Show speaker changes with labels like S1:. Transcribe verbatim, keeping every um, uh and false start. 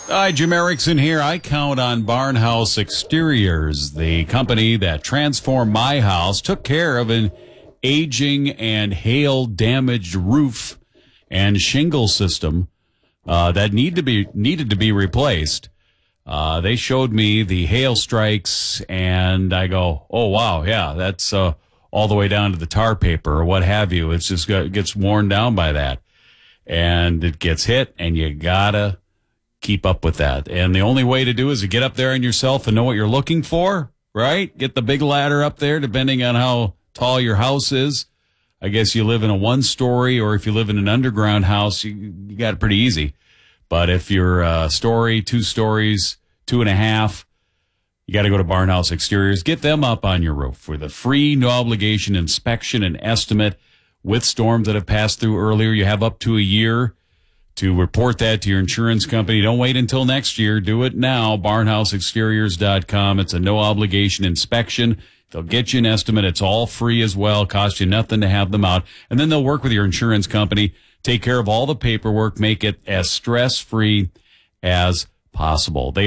S1: Hi, Jim Erickson here. I count on Barnhouse Exteriors, the company that transformed my house, took care of an aging and hail-damaged roof and shingle system uh, that need to be needed to be replaced. Uh, they showed me the hail strikes, and I go, oh, wow, yeah, that's uh, all the way down to the tar paper or what have you. It's just got, gets worn down by that. And it gets hit, and you gotta keep up with that. And the only way to do is to get up there on yourself and know what you're looking for, right? Get the big ladder up there, depending on how tall your house is. I guess you live in a one-story, or if you live in an underground house, you, you got it pretty easy. But if you're a story, two stories, two and a half, you got to go to Barnhouse Exteriors. Get them up on your roof with a free, no-obligation inspection and estimate. With storms that have passed through earlier, you have up to a year to report that to your insurance company. Don't wait until next year. Do it now. barnhouse exteriors dot com. It's a no-obligation inspection. They'll get you an estimate. It's all free as well. Cost you nothing to have them out. And then they'll work with your insurance company, take care of all the paperwork, make it as stress-free as possible. They